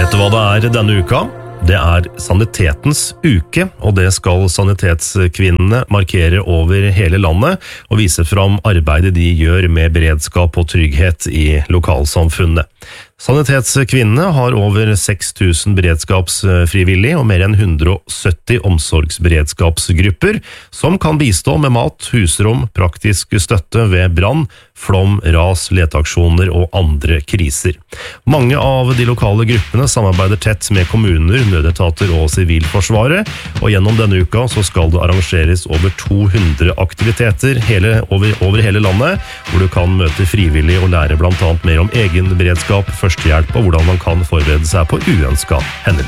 Vet du hva det er denne uka? Det er sanitetens uke, og det skal sanitetskvinnene markere over hele landet og vise fram arbeidet de gjør med beredskap og trygghet i lokalsamfunnet. Sanitetskvinnene har over 6000 beredskapsfrivillige og mer enn 170 omsorgsberedskapsgrupper som kan bistå med mat, husrom, praktisk støtte ved brann, flom, ras, leteaksjoner og andre kriser. Mange av de lokale gruppene samarbeider tett med kommuner, nødetater og sivilforsvaret, og gjennom denne uka så skal det arrangeres over 200 aktiviteter over hele landet, hvor du kan møte frivillige og lære blant annet mer om egen beredskap, førstehjelp og hvordan man kan forberede seg på uønsket hendelse.